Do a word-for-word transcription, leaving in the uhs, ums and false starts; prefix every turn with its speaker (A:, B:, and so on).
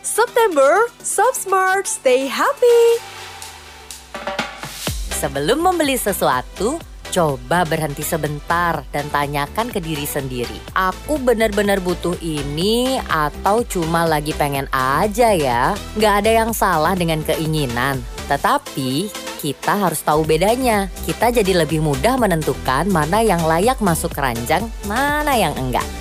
A: September, Shop Smart, stay happy.
B: Sebelum membeli sesuatu, coba berhenti sebentar dan tanyakan ke diri sendiri. Aku benar-benar butuh ini atau cuma lagi pengen aja ya? Nggak ada yang salah dengan keinginan, tetapi kita harus tahu bedanya. Kita jadi lebih mudah menentukan mana yang layak masuk keranjang, mana yang enggak.